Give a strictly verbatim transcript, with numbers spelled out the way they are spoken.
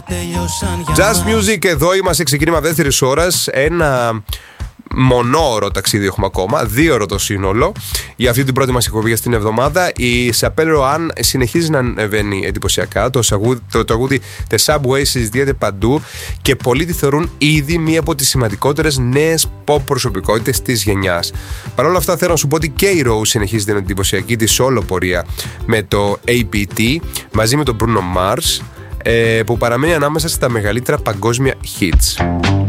Just Music, εδώ είμαστε, ξεκίνημα δεύτερης ώρας. Ένα μονόωρο ταξίδι έχουμε ακόμα, δύο ώρο το σύνολο για αυτή την πρώτη μας εκπομπή στην εβδομάδα. Η Chappelle Roan συνεχίζει να ανεβαίνει εντυπωσιακά. Το, σαγούδι, το τραγούδι The Subway συζητιέται παντού και πολλοί τη θεωρούν ήδη μία από τις σημαντικότερες νέες pop προσωπικότητες της γενιάς. Παρ' όλα αυτά θέλω να σου πω ότι και η Rose συνεχίζει την εντυπωσιακή της solo πορεία με το έι πι τι μαζί με τον Bruno Mars, ε, που παραμένει ανάμεσα στα μεγαλύτερα παγκόσμια hits.